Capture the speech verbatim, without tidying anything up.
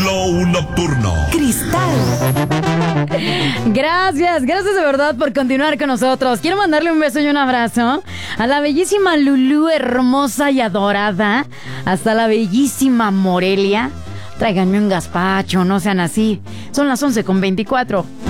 Flow Nocturno. Cristal. Gracias, gracias de verdad por continuar con nosotros. Quiero mandarle un beso y un abrazo a la bellísima Lulú, hermosa y adorada, hasta la bellísima Morelia. Tráiganme un gazpacho, no sean así. Son las once con veinticuatro.